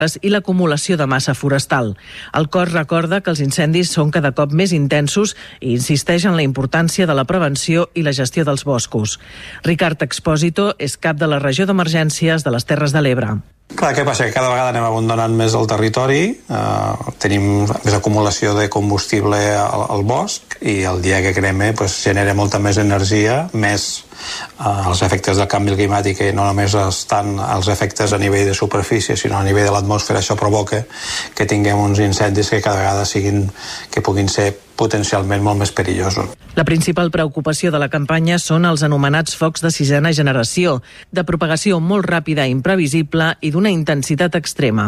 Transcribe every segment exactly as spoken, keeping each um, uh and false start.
i l'acumulació de massa forestal. El cos recorda que els incendis són cada cop més intensos i insisteix en la importància de la prevenció i la gestió dels boscos. Ricard Expósito és cap de la regió d'emergències de les Terres de l'Ebre. Clar, què passa? Que cada vegada anem abandonant més el territori, eh, tenim més acumulació de combustible al, al bosc i el dia que crema pues, genera molta més energia, més eh, els efectes del canvi climàtic, que no només estan els efectes a nivell de superfície, sinó a nivell de l'atmosfera. Això provoca que tinguem uns incendis que cada vegada siguin, que puguin ser potencialment molt més perillosos. La principal preocupació de la campanya són els anomenats focs de sisena generació, de propagació molt ràpida i imprevisible i d'una intensitat extrema.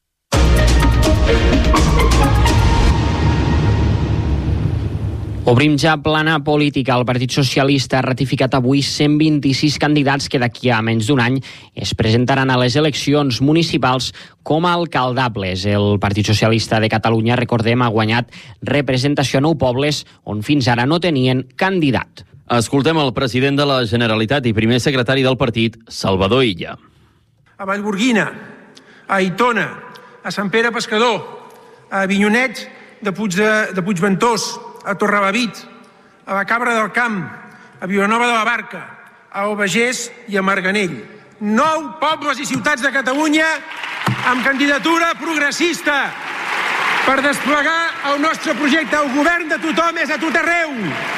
Obrim ja plana política. El Partit Socialista ha ratificat avui cent vint-i-sis candidats que d'aquí a menys d'un any es presentaran a les eleccions municipals com a alcaldables. El Partit Socialista de Catalunya, recordem, ha guanyat representació a nou pobles on fins ara no tenien candidat. Escoltem el president de la Generalitat i primer secretari del partit, Salvador Illa. A Vallgorguina, a Aitona, a Sant Pere Pescador, a Avinyonet de, Puig de, de Puigventós, a Torrelavit, a la Cabra del Camp, a Vilanova de la Barca, a Albagés i a Marganell. Nou pobles i ciutats de Catalunya amb candidatura progressista per desplegar el nostre projecte. El govern de tothom és a tot arreu.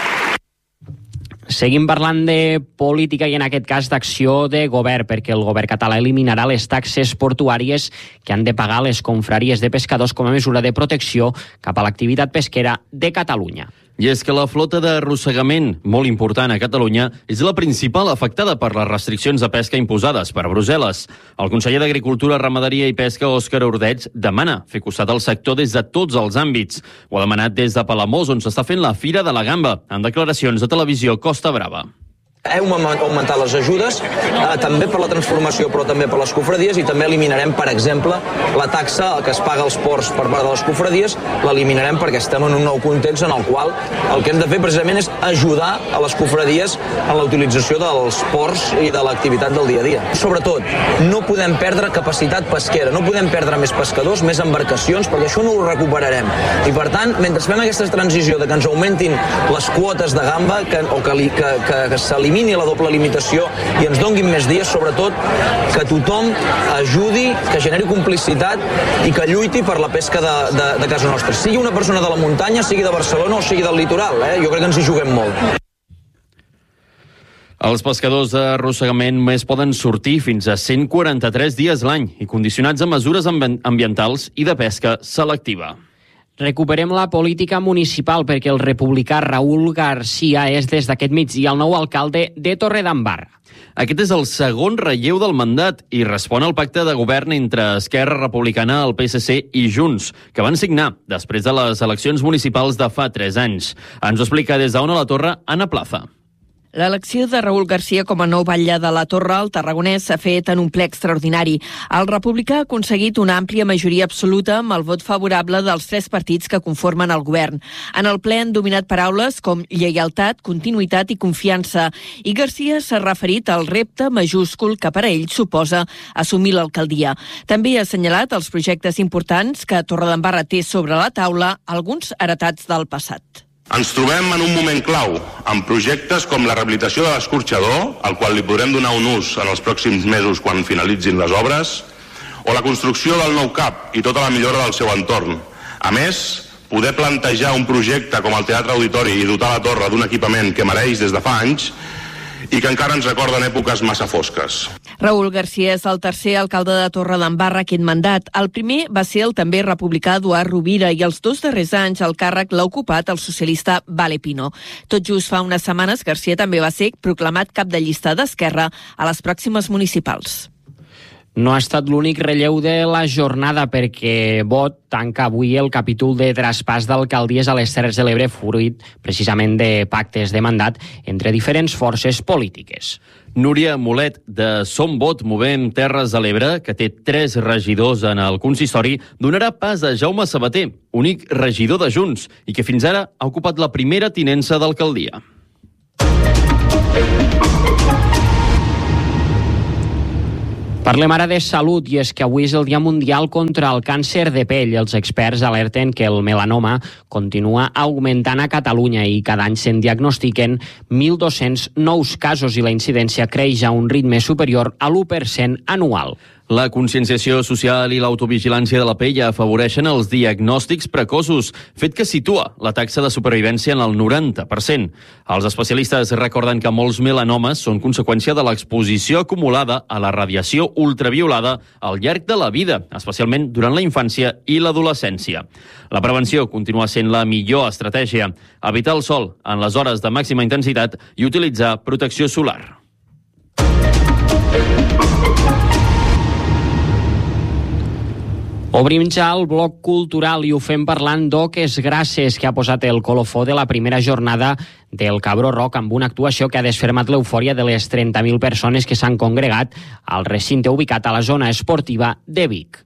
Seguim parlant de política i en aquest cas d'acció de govern, perquè el govern català eliminarà les taxes portuàries que han de pagar les confraries de pescadors com a mesura de protecció cap a l'activitat pesquera de Catalunya. I és que la flota d'arrossegament, molt important a Catalunya, és la principal afectada per les restriccions de pesca imposades per Brussel·les. El conseller d'Agricultura, Ramaderia i Pesca, Òscar Ordeig, demana fer costat al sector des de tots els àmbits. Ho ha demanat des de Palamós, on s'està fent la Fira de la Gamba, en declaracions de televisió Costa Brava. Hem augmentat les ajudes, eh, també per la transformació, però també per les cofradies, i també eliminarem, per exemple, la taxa que es paga als ports per part de les cofradies, l'eliminarem perquè estem en un nou context en el qual el que hem de fer precisament és ajudar a les cofradies en la utilització dels ports i de l'activitat del dia a dia. Sobretot, no podem perdre capacitat pesquera, no podem perdre més pescadors, més embarcacions, perquè això no ho recuperarem. I per tant, mentre fem aquesta transició de que ens augmentin les quotes de gamba que, o que, li, que, que, que s'eliminin elimini la doble limitació i ens donguin més dies, sobretot que tothom ajudi, que generi complicitat i que lluiti per la pesca de, de, de casa nostra. Sigui una persona de la muntanya, sigui de Barcelona o sigui del litoral, eh? Jo crec que ens hi juguem molt. Els pescadors d'arrossegament més poden sortir fins a cent quaranta-tres dies l'any i condicionats a mesures ambientals i de pesca selectiva. Recuperem la política municipal perquè el republicà Raúl García és des d'aquest migdia el nou alcalde de Torredembarra. Aquest és el segon relleu del mandat i respon al pacte de govern entre Esquerra Republicana, el P S C i Junts, que van signar després de les eleccions municipals de fa tres anys. Ens ho explica des d'Ona la Torre, Anna Plaza. L'elecció de Raúl García com a nou batlle de la Torre al Tarragonès s'ha fet en un ple extraordinari. El republicà ha aconseguit una àmplia majoria absoluta amb el vot favorable dels tres partits que conformen el govern. En el ple han dominat paraules com lleialtat, continuïtat i confiança. I García s'ha referit al repte majúscul que per a ell suposa assumir l'alcaldia. També ha assenyalat els projectes importants que Torredembarra té sobre la taula, alguns heretats del passat. Ens trobem en un moment clau, amb projectes com la rehabilitació de l'escorxador, al qual li podrem donar un ús en els pròxims mesos quan finalitzin les obres, o la construcció del nou C A P i tota la millora del seu entorn. A més, poder plantejar un projecte com el Teatre Auditori i dotar la torre d'un equipament que mereix des de fa anys i que encara ens recorden èpoques massa fosques. Raúl García és el tercer alcalde de Torredembarra aquest mandat. El primer va ser el també republicà Eduard Rovira i els dos darrers anys el càrrec l'ha ocupat el socialista Vale Pino. Tot just fa unes setmanes, García també va ser proclamat cap de llista d'Esquerra a les pròximes municipals. No ha estat l'únic relleu de la jornada perquè Vot tanca avui el capítol de traspàs d'alcaldies a les Terres de l'Ebre fruit precisament de pactes de mandat entre diferents forces polítiques. Núria Molet, de Som Vot, Movem Terres de l'Ebre, que té tres regidors en el consistori, donarà pas a Jaume Sabater, únic regidor de Junts, i que fins ara ha ocupat la primera tinença d'alcaldia. Parlem ara de salut, i és que avui és el Dia Mundial contra el càncer de pell. Els experts alerten que el melanoma continua augmentant a Catalunya i cada any se'n diagnostiquen mil dos-cents nous casos i la incidència creix a un ritme superior a l'u per cent anual. La conscienciació social i l'autovigilància de la pell afavoreixen els diagnòstics precoços, fet que situa la taxa de supervivència en el noranta per cent. Els especialistes recorden que molts melanomes són conseqüència de l'exposició acumulada a la radiació ultraviolada al llarg de la vida, especialment durant la infància i l'adolescència. La prevenció continua sent la millor estratègia: evitar el sol en les hores de màxima intensitat i utilitzar protecció solar. Obrim ja el bloc cultural i ho fem parlant d'Oques Grasses, que ha posat el colofó de la primera jornada del Cabró Rock amb una actuació que ha desfermat l'eufòria de les trenta mil persones que s'han congregat al recinte ubicat a la zona esportiva de Vic.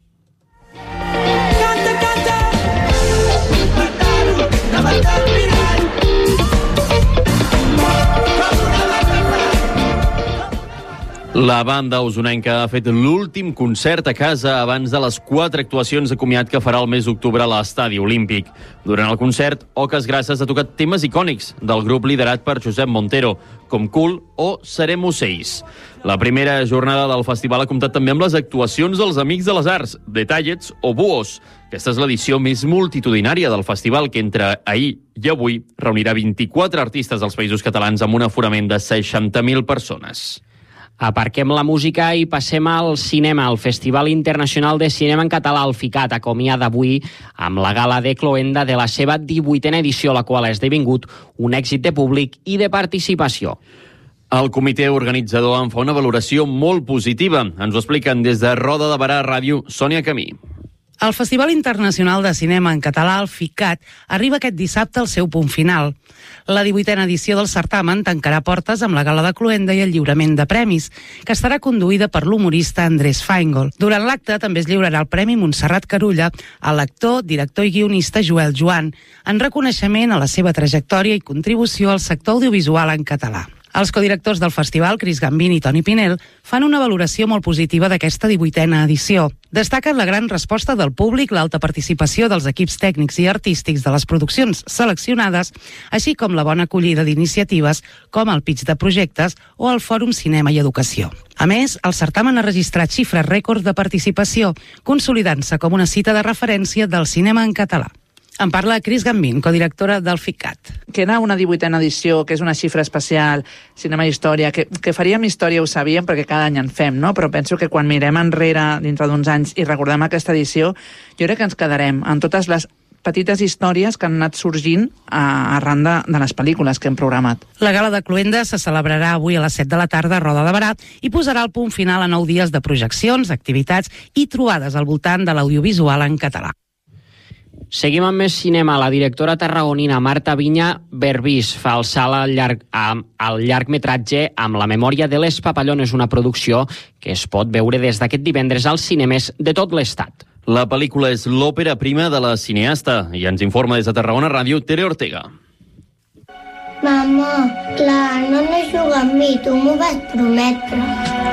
La banda usonenca ha fet l'últim concert a casa abans de les quatre actuacions de comiat que farà el mes d'octubre a l'Estadi Olímpic. Durant el concert, Oques Grasses ha tocat temes icònics del grup liderat per Josep Montero, com Cool o Serem Ocells. La primera jornada del festival ha comptat també amb les actuacions dels Amics de les Arts, Detallets o Buos. Aquesta és l'edició més multitudinària del festival, que entre ahir i avui reunirà vint-i-quatre artistes dels Països Catalans amb un aforament de seixanta mil persones. Aparquem la música i passem al cinema. El Festival Internacional de Cinema en Català, el FICAT, acomiada avui amb la gala de cloenda de la seva divuitena edició, la qual ha esdevingut un èxit de públic i de participació. El comitè organitzador en fa una valoració molt positiva. Ens ho expliquen des de Roda de Barà Ràdio, Sònia Camí. El Festival Internacional de Cinema en Català, el FICAT, arriba aquest dissabte al seu punt final. La divuitena edició del certamen tancarà portes amb la gala de cloenda i el lliurament de premis, que estarà conduïda per l'humorista Andrés Feingold. Durant l'acte també es lliurarà el Premi Montserrat Carulla a l'actor, director i guionista Joel Joan, en reconeixement a la seva trajectòria i contribució al sector audiovisual en català. Els codirectors del festival, Cris Gambín i Toni Pinel, fan una valoració molt positiva d'aquesta divuitena edició. Destaquen la gran resposta del públic, l'alta participació dels equips tècnics i artístics de les produccions seleccionades, així com la bona acollida d'iniciatives com el pitch de projectes o el Fòrum Cinema i Educació. A més, el certamen ha registrat xifres rècords de participació, consolidant-se com una cita de referència del cinema en català. En parla Cris Gambín, codirectora del FICAT. Que era una divuitena edició, que és una xifra especial, cinema i història, que, que faríem història ho sabíem perquè cada any en fem, no? Però penso que quan mirem enrere dintre d'uns anys i recordem aquesta edició, jo crec que ens quedarem en totes les petites històries que han anat sorgint a, arran de, de les pel·lícules que hem programat. La gala de cloenda se celebrarà avui a les set de la tarda a Roda de Barà i posarà el punt final a nou dies de projeccions, activitats i trobades al voltant de l'audiovisual en català. Seguim amb més cinema. La directora tarragonina Marta Viña Berbís fa el salt al, llarg, al llargmetratge amb La memòria de les papallones, una producció que es pot veure des d'aquest divendres als cinemes de tot l'estat. La pel·lícula és l'òpera prima de la cineasta i ens informa des de Tarragona Ràdio Tere Ortega. Mama, clar, no no jugar amb mi, tu m'ho vas prometre.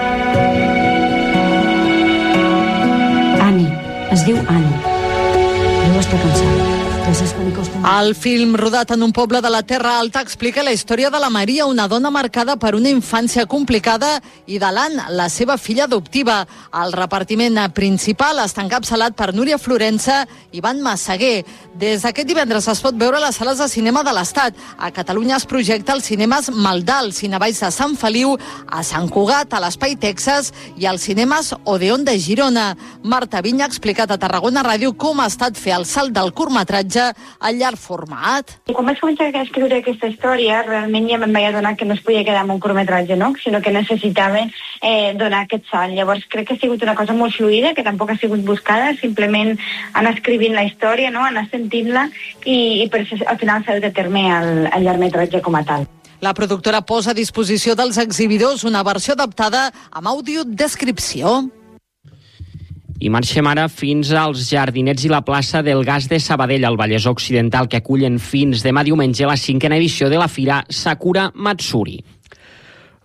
Ani, es diu Ani. Deu estar cansada. El film, rodat en un poble de la Terra Alta, explica la història de la Maria, una dona marcada per una infància complicada, i de l'Anna, la seva filla adoptiva. El repartiment principal està encapçalat per Núria Florença i Ivan Massaguer. Des d'aquest divendres es pot veure a les sales de cinema de l'Estat. A Catalunya es projecta als cinemes Maldà, al Cinevalls de Sant Feliu, a Sant Cugat, a l'Espai Texas i als cinemes Odeon de Girona. Marta Viña ha explicat a Tarragona Ràdio com ha estat fer el salt del curtmetratge al llarg format. I quan vaig començar a escriure aquesta història, realment ja me'n vaig adonar que no es podia quedar amb un curtmetratge, no? Sinó que necessitava eh, donar aquest salt. Llavors crec que ha sigut una cosa molt fluida, que tampoc ha sigut buscada, simplement anar escrivint la història, no? Anar sentint-la i, i per això al final s'ha de terme el, el llargmetratge com a tal. La productora posa a disposició dels exhibidors una versió adaptada amb audiodescripció. I marxem ara fins als Jardinets i la plaça del Gas de Sabadell, al Vallès Occidental, que acullen fins demà diumenge la cinquena edició de la fira Sakura Matsuri.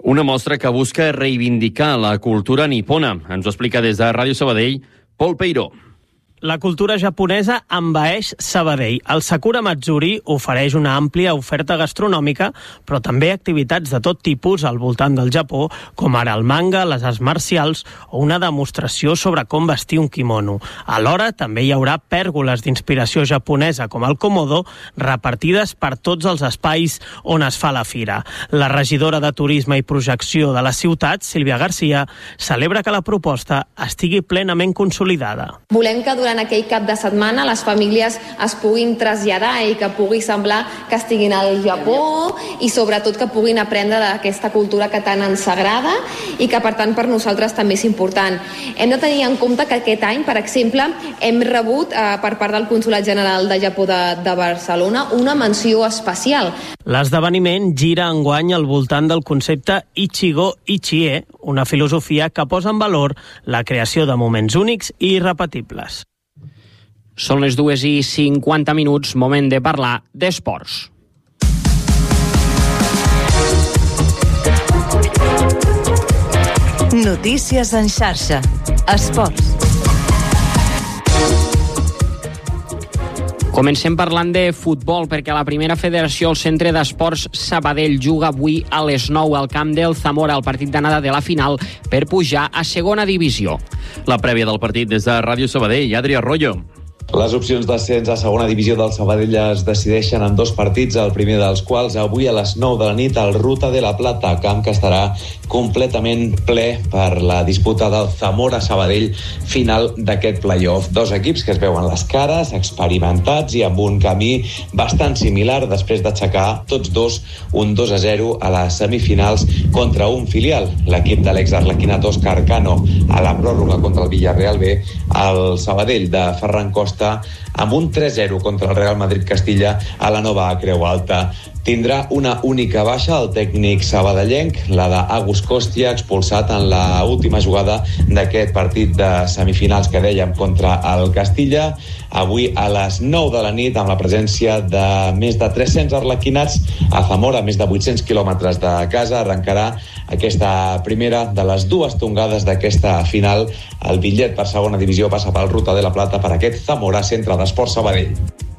Una mostra que busca reivindicar la cultura nipona. Ens ho explica des de Ràdio Sabadell, Pol Peiró. La cultura japonesa envaeix Sabadell. El Sakura Matsuri ofereix una àmplia oferta gastronòmica, però també activitats de tot tipus al voltant del Japó, com ara el manga, les arts marcials o una demostració sobre com vestir un kimono. Alhora, també hi haurà pèrgoles d'inspiració japonesa, com el Komodo, repartides per tots els espais on es fa la fira. La regidora de Turisme i Projecció de la ciutat, Sílvia Garcia, celebra que la proposta estigui plenament consolidada. Volem que durant aquell cap de setmana les famílies es puguin traslladar i que pugui semblar que estiguin al Japó i sobretot que puguin aprendre d'aquesta cultura que tant ens agrada i que per tant per nosaltres també és important. Hem de tenir en compte que aquest any, per exemple, hem rebut eh, per part del Consolat General de Japó de, de Barcelona una menció especial. L'esdeveniment gira enguany al voltant del concepte Ichigo Ichie, una filosofia que posa en valor la creació de moments únics i irrepetibles. Són les dues i cinquanta minuts, moment de parlar d'esports. Notícies en xarxa. Esports. Comencem parlant de futbol, perquè la primera federació, el Centre d'Esports Sabadell, juga avui a les nou al camp del Zamora, el partit d'anada de la final, per pujar a segona divisió. La prèvia del partit des de Ràdio Sabadell, Adri Arroyo. Les opcions d'ascens a segona divisió del Sabadell es decideixen en dos partits, el primer dels quals avui a les nou de la nit al Ruta de la Plata, camp que estarà completament ple per la disputa del Zamora-Sabadell final d'aquest play-off. Dos equips que es veuen les cares, experimentats i amb un camí bastant similar després d'aixecar tots dos un dos a zero a les semifinals contra un filial, l'equip de l'exarlequinat Òscar Cano, a la pròrroga contra el Villarreal B, el Sabadell de Ferran Costa amb un tres zero contra el Real Madrid Castilla a la nova Creu Alta. Tindrà una única baixa el tècnic sabadellenc, la d'Agus Costia, expulsat en la última jugada d'aquest partit de semifinals que dèiem contra el Castilla. Avui a les nou de la nit, amb la presència de més de tres-cents arlequinats a Zamora, més de vuit-cents quilòmetres de casa, arrencarà aquesta primera de les dues tongades d'aquesta final. El bitllet per segona divisió passa pel Ruta de la Plata per aquest Zamora Centre d'Esports Sabadell.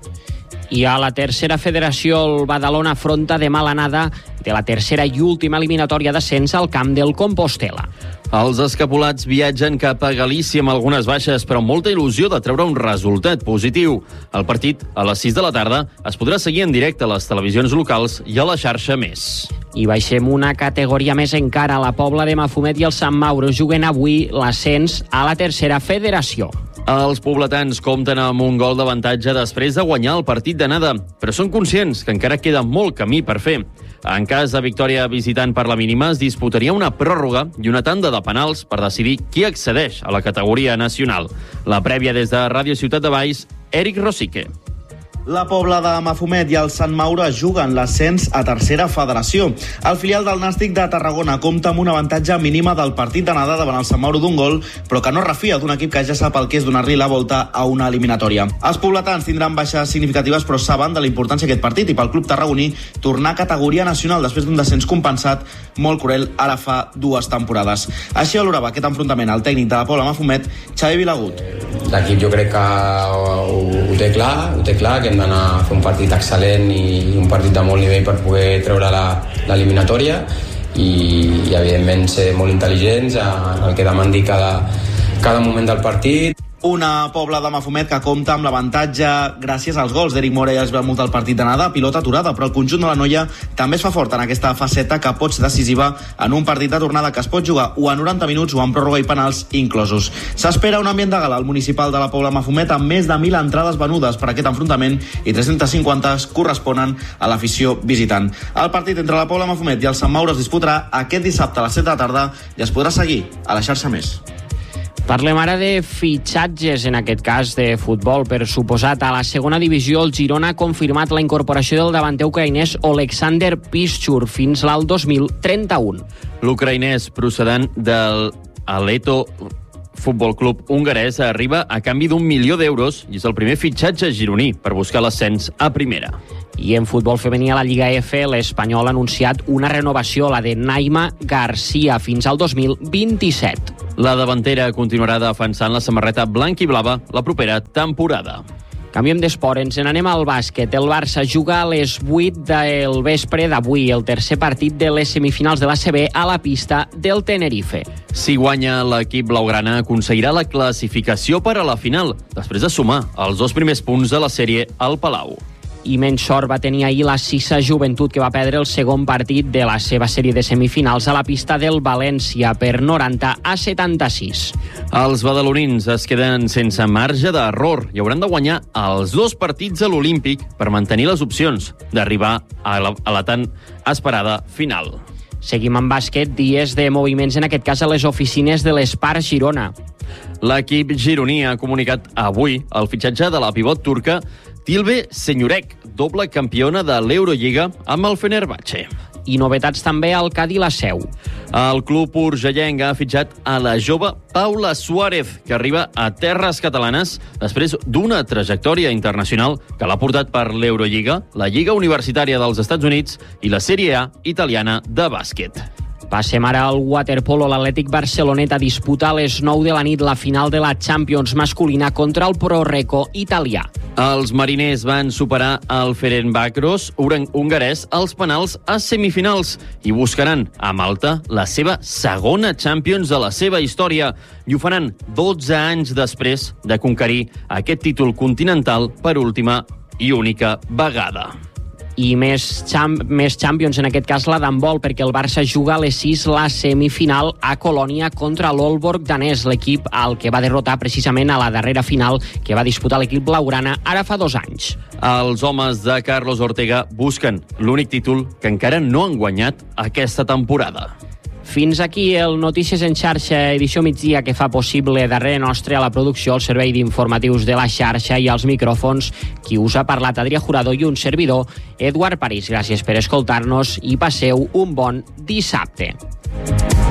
I a la tercera federació, el Badalona afronta demà l'anada de la tercera i última eliminatòria d'ascens al camp del Compostela. Els escapulats viatgen cap a Galícia amb algunes baixes, però amb molta il·lusió de treure un resultat positiu. El partit, a les sis de la tarda, es podrà seguir en directe a les televisions locals i a la xarxa Més. I baixem una categoria més encara. La Pobla de Mafumet i el Sant Mauro juguen avui l'ascens a la tercera federació. Els pobletans compten amb un gol d'avantatge després de guanyar el partit d'anada, però són conscients que encara queda molt camí per fer. En cas de victòria visitant per la mínima, es disputaria una pròrroga i una tanda de penals per decidir qui accedeix a la categoria nacional. La prèvia des de Ràdio Ciutat de Valls, Eric Rosique. La Pobla de Mafumet i el Sant Mauro juguen l'ascens a tercera federació. El filial del Nàstic de Tarragona compta amb un avantatge mínima del partit d'anada davant el Sant Mauro d'un gol, però que no refia d'un equip que ja sap el que és donar-li la volta a una eliminatòria. Els pobletans tindran baixes significatives, però saben de la importància d'aquest partit i pel club tarragoní tornar a categoria nacional després d'un descens compensat molt cruel ara fa dues temporades. Així valorava aquest enfrontament el tècnic de la Pobla Mafumet, Xavi Vilagut. L'equip jo crec que ho, ho té clar, ho té clar, que hem d'anar a fer un partit excel·lent i un partit de molt nivell per poder treure l'eliminatòria i, i evidentment ser molt intel·ligents en el que demandi cada, cada moment del partit. Una Pobla de Mafumet que compta amb l'avantatge gràcies als gols d'Eric Mora i es veu molt al partit d'anada, pilota aturada, però el conjunt de la noia també es fa fort en aquesta faceta que pot ser decisiva en un partit de tornada que es pot jugar o a noranta minuts o en pròrroga i penals inclosos. S'espera un ambient de gala al municipal de la Pobla Mafumet amb més de mil entrades venudes per aquest enfrontament i tres-centes cinquanta corresponen a l'afició visitant. El partit entre la Pobla Mafumet i el Sant Mauro es disputarà aquest dissabte a les set de la tarda i es podrà seguir a la xarxa Més. Parlem ara de fitxatges, en aquest cas de futbol, per suposat. A la segona divisió, el Girona ha confirmat la incorporació del davanter ucraïnès Oleksandr Piszczur fins l'al dos mil trenta-u. L'ucraïnès procedent del Aleto Futbol Club hongarès arriba a canvi d'un milió d'euros i és el primer fitxatge gironí per buscar l'ascens a primera. I en futbol femení a la Lliga F, l'Espanyol ha anunciat una renovació, la de Naima Garcia, fins al dos mil vint-i-set. La davantera continuarà defensant la samarreta blanc i blava la propera temporada. Canviem d'esport, ens n'anem al bàsquet. El Barça juga a les vuit del vespre d'avui, el tercer partit de les semifinals de l'A C B a la pista del Tenerife. Si guanya, l'equip blaugrana aconseguirà la classificació per a la final, després de sumar els dos primers punts de la sèrie al Palau. I menys sort va tenir ahir la Sisa Joventut, que va perdre el segon partit de la seva sèrie de semifinals a la pista del València per noranta a setanta-sis. Els badalonins es queden sense marge d'error i hauran de guanyar els dos partits a l'Olímpic per mantenir les opcions d'arribar a la, a la tan esperada final. Seguim amb bàsquet, dies de moviments, en aquest cas a les oficines de l'Espar Girona. L'equip gironí ha comunicat avui el fitxatge de la pivot turca Tilbe Senyorek, doble campiona de l'Eurolliga amb el Fenerbahçe. I novetats també al Cadí la Seu. El club urgellenc ha fitxat a la jove Paula Suárez, que arriba a terres catalanes després d'una trajectòria internacional que l'ha portat per l'Eurolliga, la Lliga Universitària dels Estats Units i la Sèrie A italiana de bàsquet. Passem ara al waterpolo. L'Atlètic Barceloneta disputa a les nou de la nit la final de la Champions masculina contra el Proreco italià. Els mariners van superar el Ferencváros hongarès als penals a semifinals i buscaran a Malta la seva segona Champions de la seva història i ho faran dotze anys després de conquerir aquest títol continental per última i única vegada. I més, champ més Champions, en aquest cas la d'handbol, perquè el Barça juga a les sis la semifinal a Colònia contra l'Olborg danès, l'equip al que va derrotar precisament a la darrera final que va disputar l'equip blaugrana ara fa dos anys. Els homes de Carlos Ortega busquen l'únic títol que encara no han guanyat aquesta temporada. Fins aquí el Notícies en xarxa, edició migdia, que fa possible darrere nostre a la producció, el servei d'informatius de la xarxa i als micròfons, qui us ha parlat, Adrià Jurado, i un servidor, Eduard París. Gràcies per escoltar-nos i passeu un bon dissabte.